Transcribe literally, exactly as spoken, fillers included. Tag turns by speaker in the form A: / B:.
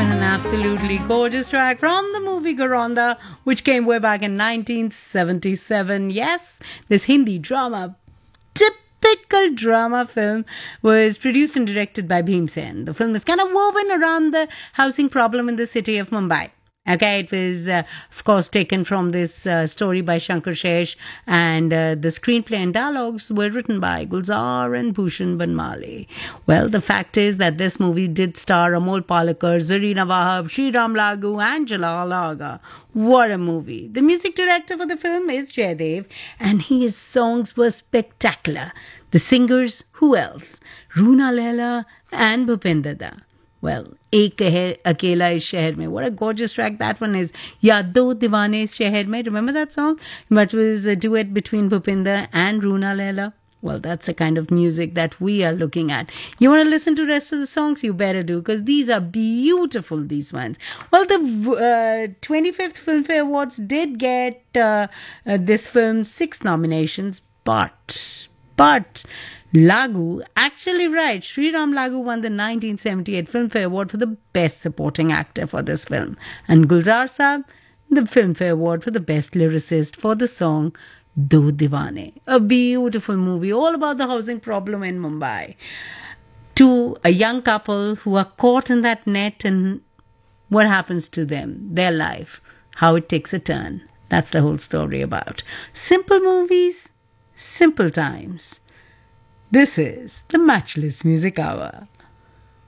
A: An absolutely gorgeous track from the movie Garonda, which came way back in nineteen seventy-seven. Yes, this Hindi drama, typical drama film, was produced and directed by Bhimsen. The film is kind of woven around the housing problem in the city of Mumbai. Okay, it was, uh, of course, taken from this uh, story by Shankar Shesh, and uh, the screenplay and dialogues were written by Gulzar and Bhushan Banmali. Well, the fact is that this movie did star Amol Palekar, Zarina Wahab, Sriram Lagu, and Jalal Agha. What a movie. The music director for the film is Jaydev, and his songs were spectacular. The singers, who else? Roona Laila and Bhupinder Da. Well, Ek Hai Akela is Shehar Mein. What a gorgeous track that one is. Yaad Do Deewane is Shehar Mein. Remember that song? That was a duet between Bhupinder and Roona Laila. Well, that's the kind of music that we are looking at. You want to listen to the rest of the songs? You better do, because these are beautiful, these ones. Well, the uh, twenty-fifth Filmfare Awards did get uh, uh, this film six nominations, but, but... Lagu, actually right, Sriram Lagu won the nineteen seventy-eight Filmfare Award for the Best Supporting Actor for this film. And Gulzar Saab, the Filmfare Award for the Best Lyricist for the song Do Deewane. A beautiful movie all about the housing problem in Mumbai. To a young couple who are caught in that net and what happens to them, their life, how it takes a turn. That's the whole story about. Simple movies, simple times. This is the Matchless Music Hour.